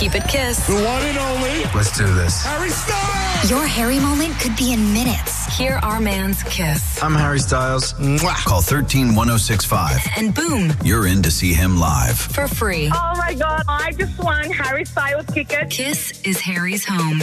Keep it Kiss. The one and only. Let's do this. Harry Styles. Your Harry moment could be in minutes. Hear our man's Kiss. I'm Harry Styles. Mwah. Call 13-1065. And boom, You're in to see him live. for free. Oh my God, I just want Harry Styles tickets. Kiss is Harry's home.